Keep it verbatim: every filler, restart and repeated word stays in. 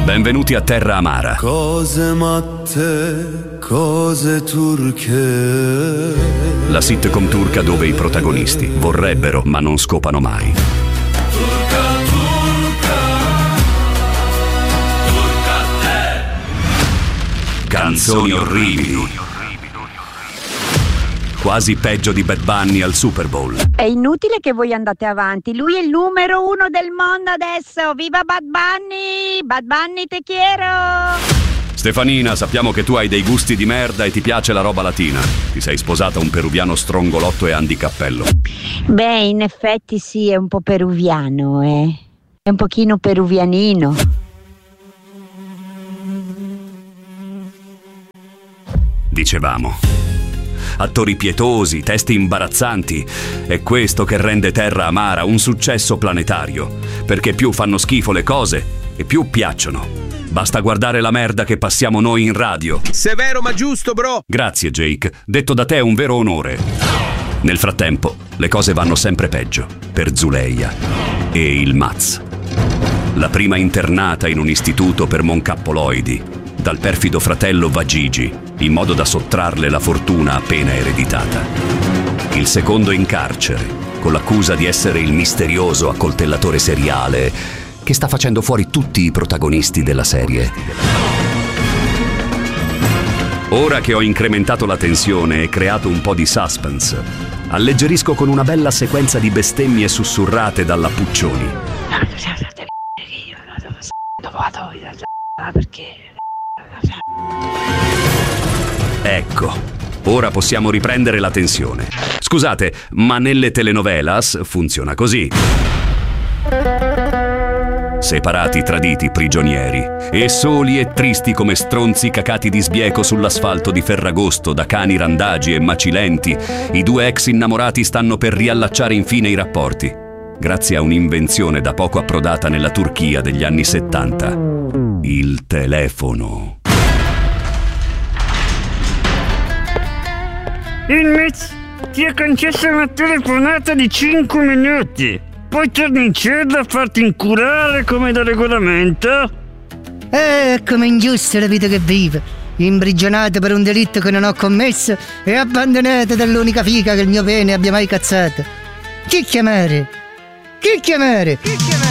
Benvenuti a Terra Amara. Cose matte, cose turche. La sitcom turca dove i protagonisti vorrebbero ma non scopano mai. Turca, turca, turca te. Canzoni orribili. Quasi peggio di Bad Bunny al Super Bowl. È inutile che voi andate avanti. Lui è il numero uno del mondo adesso. Viva Bad Bunny! Bad Bunny te quiero! Stefanina, sappiamo che tu hai dei gusti di merda e ti piace la roba latina. Ti sei sposata un peruviano strongolotto e handicappello. Beh, in effetti sì, è un po' peruviano, eh. È un pochino peruvianino. Dicevamo. Attori pietosi, testi imbarazzanti. È questo che rende Terra Amara un successo planetario. Perché più fanno schifo le cose e più piacciono. Basta guardare la merda che passiamo noi in radio. Severo ma giusto, bro. Grazie, Jake. Detto da te è un vero onore. Nel frattempo, le cose vanno sempre peggio per Zuleia e il Maz. La prima internata in un istituto per moncappoloidi dal perfido fratello Vagigi, in modo da sottrarle la fortuna appena ereditata. Il secondo in carcere, con l'accusa di essere il misterioso accoltellatore seriale che sta facendo fuori tutti i protagonisti della serie. Ora che ho incrementato la tensione e creato un po' di suspense, alleggerisco con una bella sequenza di bestemmie sussurrate dalla Puccioni. Perché... Ecco, ora possiamo riprendere la tensione. Scusate, ma nelle telenovelas funziona così. Separati, traditi, prigionieri, e soli e tristi come stronzi cacati di sbieco sull'asfalto di Ferragosto da cani randagi e macilenti, i due ex innamorati stanno per riallacciare infine i rapporti, grazie a un'invenzione da poco approdata nella Turchia degli anni settanta. Il telefono. Il Mez ti ha concesso una telefonata di cinque minuti. Poi torni in cella a farti incurare come da regolamento? Eh, come ingiusta la vita che vivo. Imprigionato per un delitto che non ho commesso e abbandonato dall'unica figa che il mio pene abbia mai cazzato. Chi chiamare? Chi chiamare? Chi chiamare?